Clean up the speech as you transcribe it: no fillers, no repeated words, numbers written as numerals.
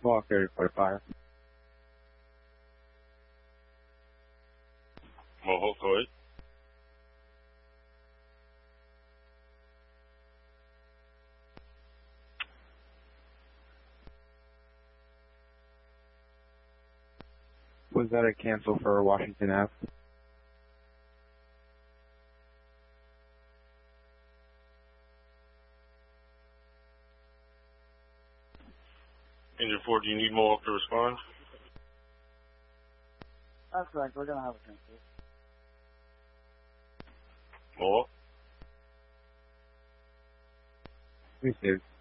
Mohawk 3045. Mohawk, go ahead. Was that a cancel for Washington Ave? Engine 4, do you need Mohawk to respond? That's correct. We're going to have a cancel. Mohawk? Received.